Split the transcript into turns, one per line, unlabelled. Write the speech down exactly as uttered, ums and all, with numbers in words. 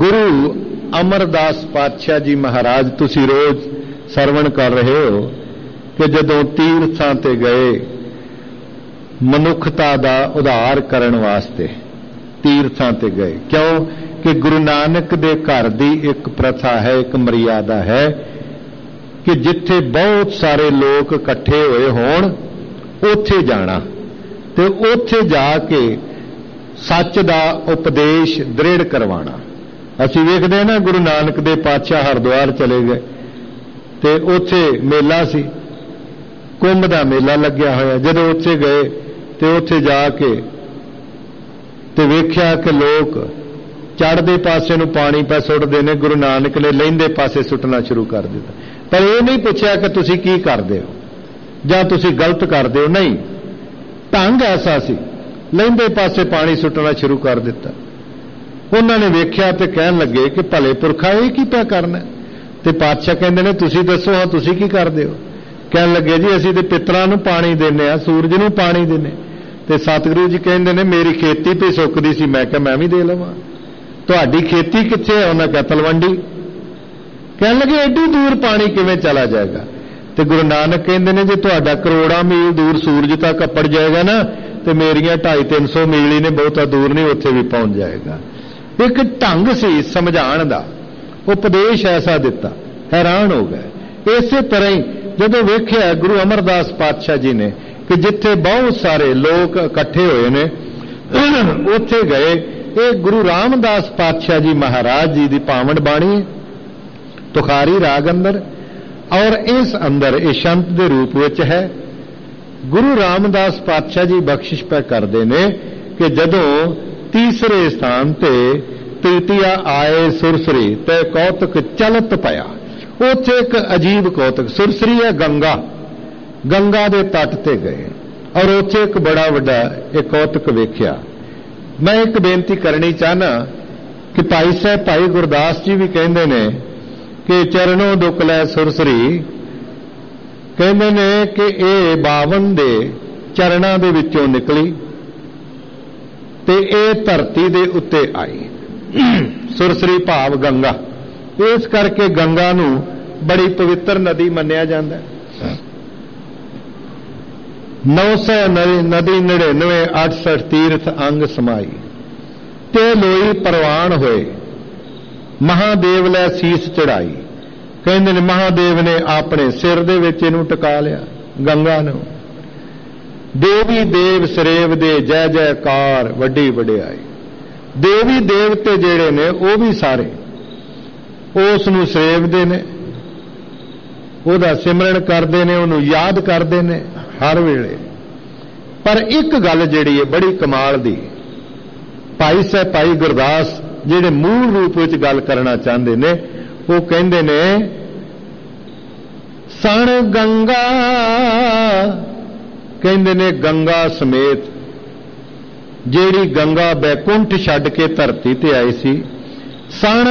गुरु अमरदास पातशाह जी महाराज तुसी रोज सरवण कर रहे हो कि जदों तीर्थां ते गए मनुखता दा उद्धार करन वास्ते तीर्थां ते गए, क्यों कि गुरु नानक दे घर दी एक प्रथा है, एक मर्यादा है कि जिथे बहुत सारे लोग इकट्ठे होए होण उत्थे जाना ते उत्थे जाके सच दा उपदेश दृढ़ करवाना। असीं वेखदे ना गुरु नानक दे पातशाह हरिद्वार चले गए ते उत्थे मेला सी, कुंभ दा मेला लग्या होया। जदों उत्थे गए ते उत्थे जाके ते वेख्या कि लोग चढ़दे पासे नूं पानी पै सुटदे ने, गुरु नानक ने लहिंदे पासे सुटना शुरू कर दिता। पर ये नहीं पूछा कि तुसीं की करदे हो जां तुसीं गलत करदे हो, नहीं, ढंग ऐसा सी, लहिंदे पासे पानी सुटना शुरू कर दिता। उन्होंने वेख्या ते कहन लगे कि भले पुरखा ये की पिया करना, ते पातशाह कहंदे ने तुसीं दसो हाँ तुसीं की करदे हो। कहन लगे जी असीं ते पितरां नूं पानी दिंदे आ, सूरज नूं पानी दिंदे। ते सतगुरु जी कहंदे ने मेरी खेती ते सुकदी सी, मैं कहा मैं भी दे लवां। तुहाडी खेती कित्थे है? उन्हां कहा तलवंडी। कहन लगे एडी दूर पानी किवें चला जाएगा? ते गुरु नानक कहंदे ने जे तुहाडा करोड़ां मील दूर सूरज तक अपड़ जाएगा ना ते मेरियां ढाई तीन सौ मील ही ने, बहुता दूर नहीं, उत्थे भी पहुंच जाएगा। एक ढंग सी समझाण दा, उपदेश ऐसा दिता, हैरान हो गए। इसे तरह ही जदों वेख्या गुरु अमरदास पातशाह जी ने कि जिथे बहुत सारे लोग इकट्ठे होए ने उत्थे गए। ये गुरु रामदास पातशाह जी महाराज जी की पावन बाणी तुखारी राग अंदर, और इस अंदर ये शंत के रूप विच है। गुरु रामदास पातशाह जी बख्शिश पै करते ने कि जदों तीसरे स्थान ते तृतीया आए सुरसरी ते कौतक चलत पया। उत्थे एक अजीब कौतक, सुरसरी है गंगा, गंगा दे तट ते गए और उत्थे एक बड़ा वड्डा एक कौतक वेख्या। मैं एक बेनती करनी चाहना कि भाई साहब भाई गुरदास जी भी कहंदे ने कि चरणों दुख लै सुरसरी, कहंदे ने कि ये बावन दे चरणां दे विचों निकली ते ये धरती दे उत्ते आई। सुरसरी भाव गंगा, इस करके गंगा नूं बड़ी पवित्र नदी मन्निया जांदा है। नौ सौ नदी नड़िनवे अठसठ तीर्थ अंग समाई ते लोई परवान होए, महादेव लै सीस चढ़ाई। कहंदे ने महादेव ने अपने सिर दे विच इहनूं टका लिया गंगा नूं। देवी देव सरेव दे जय जयकार वड्डी वडियाई। देवी देवते जिहड़े ने वो भी सारे उस नूं सरेवदे ने, उहदा सिमरन करदे ने, उहनूं याद करदे ने हर वेले। पर एक गल जिहड़ी है बड़ी कमाल दी, भाई साहब भाई गुरदास जिहड़े मूल रूप विच गल करना चाहते ने, वो कहंदे ने सण गंगा, कहंदे ने गंगा समेत जिहड़ी गंगा बैकुंठ छड्ड के धरती ते आई सी, सण